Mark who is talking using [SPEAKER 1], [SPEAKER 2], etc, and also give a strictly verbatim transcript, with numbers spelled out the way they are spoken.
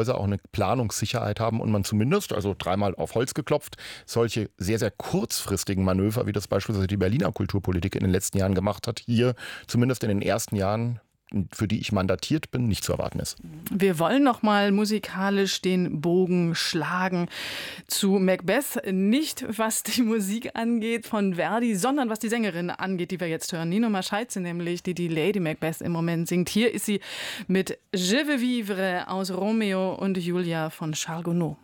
[SPEAKER 1] Häuser auch eine Planungssicherheit haben und man zumindest, also dreimal auf Holz geklopft, solche sehr, sehr kurzfristigen Manöver, wie das beispielsweise die Berliner Kulturpolitik in den letzten Jahren gemacht hat, hier zumindest in den ersten Jahren, für die ich mandatiert bin, nicht zu erwarten ist.
[SPEAKER 2] Wir wollen noch mal musikalisch den Bogen schlagen zu Macbeth. Nicht, was die Musik angeht von Verdi, sondern was die Sängerin angeht, die wir jetzt hören. Nino Mascheidze nämlich, die die Lady Macbeth im Moment singt. Hier ist sie mit Je veux vivre aus Romeo und Julia von Charles Gounod.